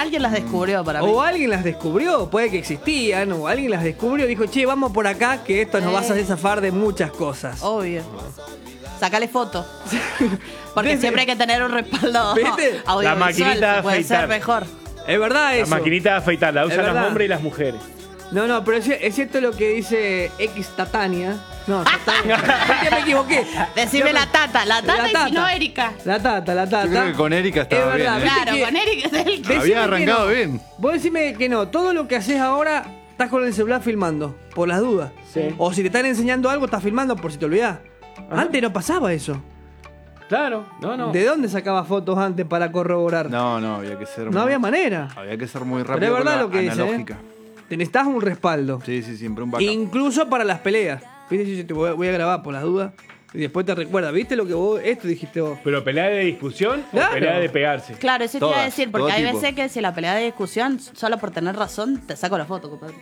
Alguien las descubrió para mí. O alguien las descubrió, puede que existían, o alguien las descubrió y dijo, che, vamos por acá que esto nos va a hacer zafar de muchas cosas. Obvio. Sacale foto. Porque Desde- siempre hay que tener un respaldo ¿Viste? audiovisual. La maquinita de puede ser afeitar. mejor. Es verdad La eso. maquinita de afeitar, la usan Es los verdad. hombres y las mujeres. No, pero es cierto lo que dice X Tatania. No, Tatania. Ya me equivoqué. Decime Ya me- la tata y si no Erika. La tata. Yo creo que con Erika estaba Es verdad, bien. ¿viste Claro, que- con Erika es el que... Decime Había que arrancado no. bien. Vos decime que no, todo lo que haces ahora estás con el celular filmando, por las dudas. Sí. O si te están enseñando algo, estás filmando por si te olvidás. Antes no pasaba eso. Claro, no. ¿De dónde sacabas fotos antes para corroborar? No, había que ser. No había manera. Había que ser muy Pero rápido. es verdad con la lo que dice, analógica. Te necesitas un respaldo. Sí, siempre un backup. Incluso para las peleas. Viste, yo te voy a grabar por las dudas. Y después te recuerda, ¿viste lo que vos, esto dijiste vos? Pero pelea de discusión Claro. o pelea de pegarse. Claro, eso te iba a Todas, decir, porque todo hay tipo. veces que si la pelea de discusión, solo por tener razón, te saco la foto, compadre.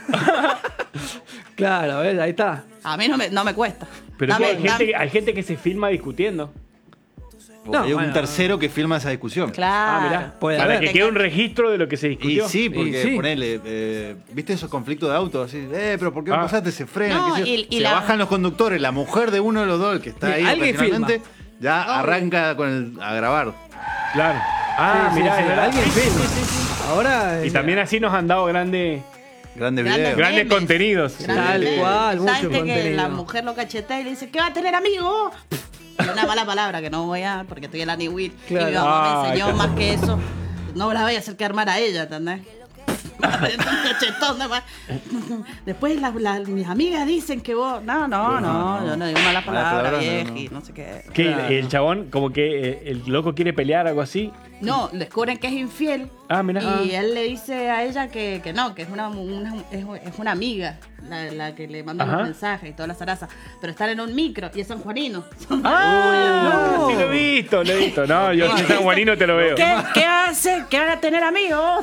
Claro, ¿ves? Ahí está. A mí no me cuesta. Pero Dame- hay gente que se filma discutiendo. No, Hay un bueno. tercero que filma esa discusión. Claro. Mirá, puede para haber. que quede un registro de lo que se Y discutió. sí, porque Y sí. ponele, ¿viste esos conflictos de autos? Así, pero ¿por qué Ah. pasaste? Se frena, No, qué sé yo. y Se la- bajan los conductores, la mujer de uno de los dos, el que está Sí, ahí alguien ocasionalmente, filma. ya Obvio. arranca a grabar. Claro. Ah, Sí, mirá, sí, es verdad. alguien Sí, sí, filma. sí, sí. Ahora. Y también así nos han dado grandes Grandes Grandes videos. grandes memes. contenidos. Tal memes. cual, mucho ¿Sabes que contenido. la mujer lo cachetea y le dice, ¿qué va a tener amigo? Y una mala palabra que no voy a, porque estoy en la New Week. Claro. Y mi mamá me Ay, enseñó claro. más que eso. No la voy a hacer que armar a ella, ¿entendés? Un cachetón, nada más. Después mis amigas dicen que vos... No, yo no digo malas palabras, palabras, vieja, no. y no sé qué. Que Claro. el chabón, como que el loco quiere pelear, algo así. No, descubren que es infiel. Ah, mirá. Y él le dice a ella que no, que es una amiga la que le manda Ajá. los mensajes y toda la zaraza. Pero están en un micro y es sanjuanino. ¡Ah! no. Sí, lo he visto. No, yo soy sanjuanino, te lo veo. ¿Qué hace? ¿Qué van a tener amigos?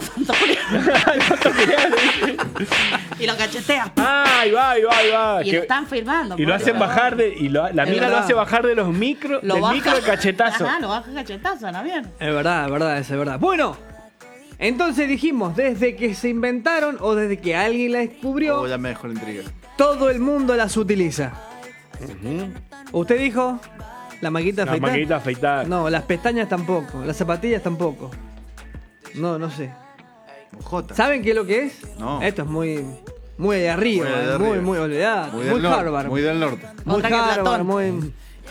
Y lo cachetea. Ahí va. Y lo están filmando. Y lo pobre hacen chabón. bajar de. Y la mina lo verdad. hace bajar de los micros. Lo Del baja. micro de cachetazo. Ajá, lo baja cachetazo, ¿no bien? Es verdad, eso es verdad. Bueno, entonces dijimos, desde que se inventaron o desde que alguien la descubrió, Oh, ya me dejó la intriga. todo el mundo las utiliza. ¿Usted dijo? ¿La maquinita La afeitar? maquinita afeitar. No, las pestañas tampoco, las zapatillas tampoco. No sé. Jota. ¿Saben qué es lo que es? No. Esto es muy de arriba, Muy de arriba. muy olvidado. Muy Muy del norte. Harvard. Muy del norte. Muy Otra que Harvard, Platón. muy...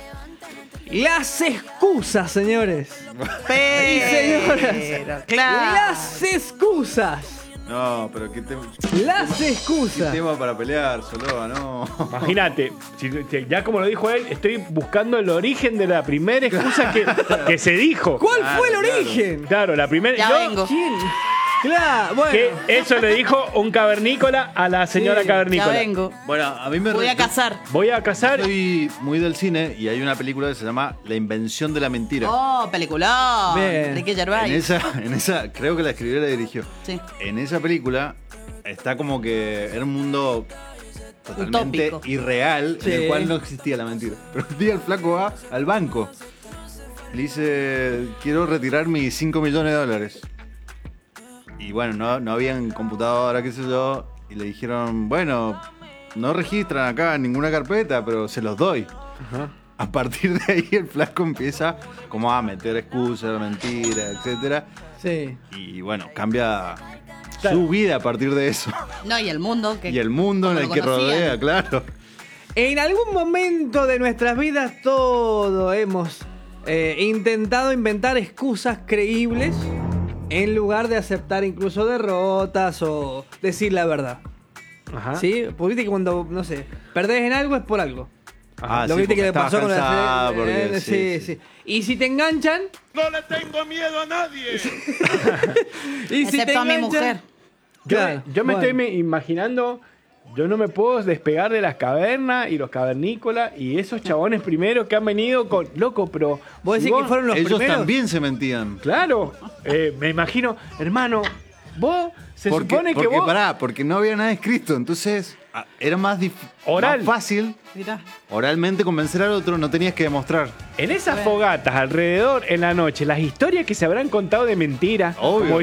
Las excusas, señores. Pero, señoras. claro. Las excusas. No, pero qué tema, Las excusas. tema para pelear, Soloa, no. Imagínate, ya como lo dijo él, estoy buscando el origen de la primera excusa que se dijo. ¿Cuál fue el Claro. origen? Claro, la primera. Ya vengo. ¿Quién? Claro, bueno. Que eso le dijo un cavernícola a la señora Sí, cavernícola. Ya vengo. Bueno, a mí me Voy a cazar. Voy a casar. Soy muy del cine y hay una película que se llama La invención de la mentira. Oh, peliculón. Bien. Ricky Gervais. En esa, creo que la escribió y la dirigió. Sí. En esa película está como que era un mundo totalmente Utópico. irreal Sí. en el cual no existía la mentira. Pero un día el flaco va al banco. Le dice, quiero retirar mis $5 millones. Y bueno, no habían computadora, qué sé yo. Y le dijeron, bueno, no registran acá en ninguna carpeta, pero se los doy. Ajá. A partir de ahí el flaco empieza como a meter excusas, mentiras, etcétera. Sí. Y bueno, cambia Claro. su vida a partir de eso. No, y el mundo. Que, Y el mundo en como el lo que conocían. rodea, claro. En algún momento de nuestras vidas todos hemos intentado inventar excusas creíbles en lugar de aceptar incluso derrotas o decir la verdad. Ajá. ¿Sí? Porque viste que cuando, no sé, perdés en algo es por algo. Ah, Lo sí, viste que porque le pasó con estaba cansado, la porque- sí. Y si te enganchan, No le tengo miedo a nadie. y si te Excepto a mi enganchan- mujer. Claro, Yo me bueno. estoy imaginando, yo no me puedo despegar de las cavernas y los cavernícolas y esos chabones primeros que han venido con. Loco, pero. ¿Vos decís que fueron los Ellos primeros? también se mentían. Claro, me imagino, hermano, vos se supone que porque, vos. pará, porque no había nada escrito, entonces era más, Oral. más fácil Mirá. oralmente convencer al otro, no tenías que demostrar. En esas fogatas alrededor en la noche, las historias que se habrán contado de mentiras, Obvio. como